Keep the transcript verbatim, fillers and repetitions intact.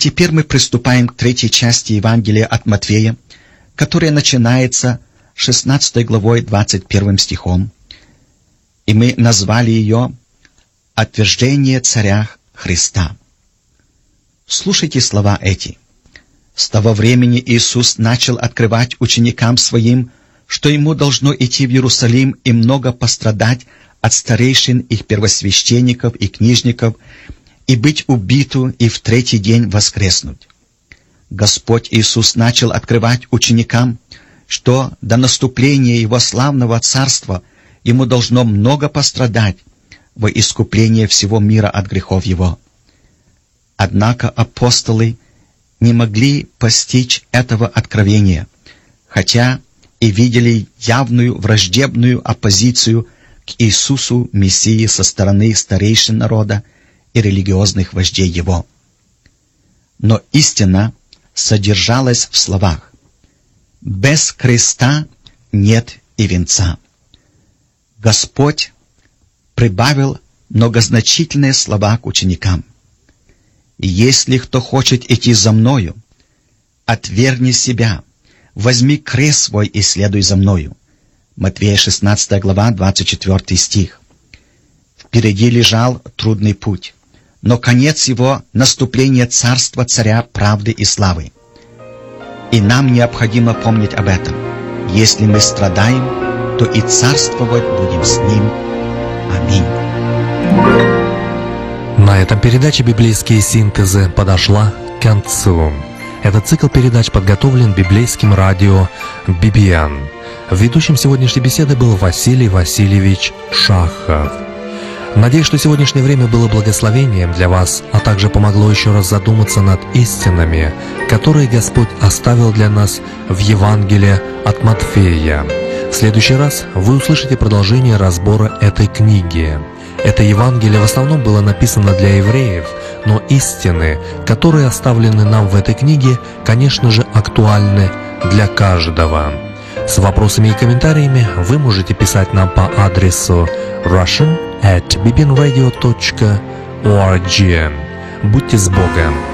теперь мы приступаем к третьей части Евангелия от Матфея, которая начинается шестнадцатой главой двадцать первым стихом. И мы назвали ее «Отвержение царя Христа». Слушайте слова эти. «С того времени Иисус начал открывать ученикам Своим, что Ему должно идти в Иерусалим и много пострадать от старейшин их первосвященников и книжников, и быть убиту, и в третий день воскреснуть. Господь Иисус начал открывать ученикам, что до наступления Его славного Царства Ему должно много пострадать во искупление всего мира от грехов Его. Однако апостолы не могли постичь этого откровения, хотя и видели явную враждебную оппозицию к Иисусу Мессии со стороны старейшин народа и религиозных вождей Его. Но истина содержалась в словах: «Без креста нет и венца». Господь прибавил многозначительные слова к ученикам: «Если кто хочет идти за Мною, отвергни себя, возьми крест свой и следуй за Мною». Матфея шестнадцатая глава, двадцать четвёртый стих. Впереди лежал трудный путь, но конец его — наступление царства царя правды и славы. И нам необходимо помнить об этом. Если мы страдаем, то и царствовать будем с Ним. Аминь. На этом передача «Библейские синтезы» подошла к концу. Этот цикл передач подготовлен библейским радио би би эн. Ведущим сегодняшней беседы был Василий Васильевич Шахов. Надеюсь, что сегодняшнее время было благословением для вас, а также помогло еще раз задуматься над истинами, которые Господь оставил для нас в Евангелии от Матфея. В следующий раз вы услышите продолжение разбора этой книги. Это Евангелие в основном было написано для евреев, но истины, которые оставлены нам в этой книге, конечно же, актуальны для каждого. С вопросами и комментариями вы можете писать нам по адресу russian at bibinradio точка org. Будьте с Богом!